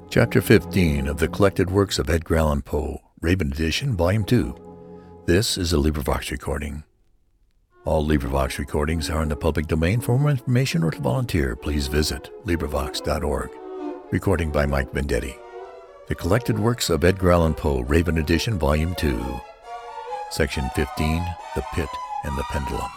Chapter 15 of the Collected Works of Edgar Allan Poe, Raven Edition, Volume 2. This is a LibriVox recording. All LibriVox recordings are in the public domain. For more information or to volunteer, please visit LibriVox.org. Recording by Mike Vendetti. The Collected Works of Edgar Allan Poe, Raven Edition, Volume 2. Section 15, The Pit and the Pendulum.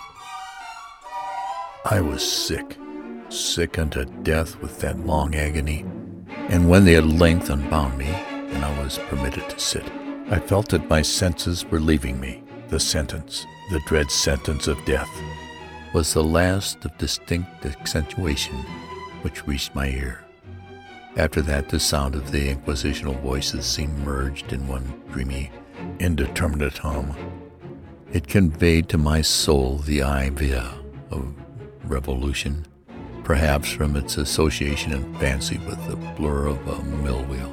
I was sick unto death with that long agony, and when they at length unbound me, and I was permitted to sit, I felt that my senses were leaving me. The sentence, the dread sentence of death, was the last of distinct accentuation which reached my ear. After that, the sound of the inquisitional voices seemed merged in one dreamy, indeterminate hum. It conveyed to my soul the idea of revolution, perhaps from its association in fancy with the blur of a mill wheel.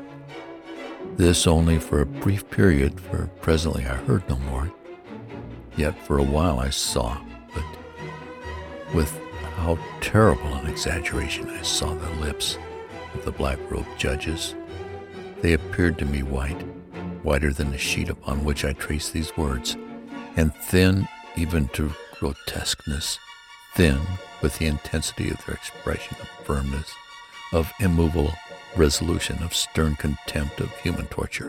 This only for a brief period, for presently I heard no more. Yet for a while I saw, but with how terrible an exaggeration, I saw the lips of the black-robed judges. They appeared to me white, whiter than the sheet upon which I traced these words, and thin even to grotesqueness, thin with the intensity of their expression of firmness, of immovable resolution, of stern contempt of human torture.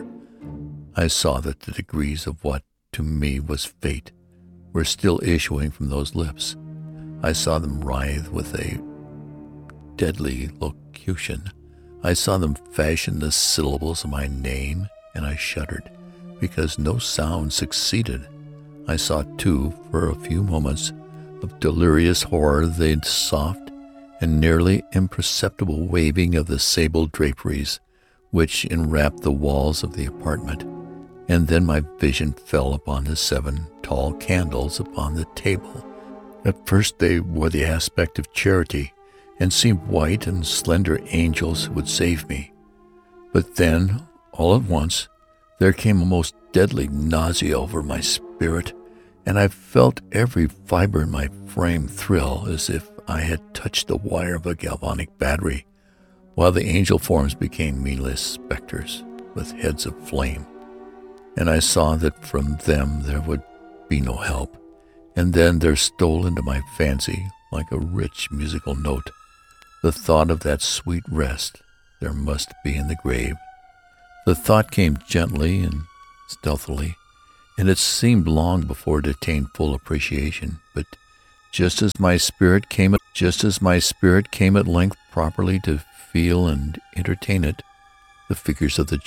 I saw that the degrees of what to me was fate were still issuing from those lips. I saw them writhe with a deadly locution. I saw them fashion the syllables of my name, and I shuddered, because no sound succeeded. I saw, too, for a few moments of delirious horror, the soft and nearly imperceptible waving of the sable draperies which enwrapped the walls of the apartment, and then my vision fell upon the 7 tall candles upon the table. At first they wore the aspect of charity, and seemed white and slender angels who would save me. But then, all at once, there came a most deadly nausea over my spirit, and I felt every fiber in my frame thrill as if I had touched the wire of a galvanic battery, while the angel forms became meaningless specters with heads of flame. And I saw that from them there would be no help. And then there stole into my fancy, like a rich musical note, the thought of that sweet rest there must be in the grave. The thought came gently and stealthily, and it seemed long before it attained full appreciation. But just as my spirit came at length properly to feel and entertain it, the figures of the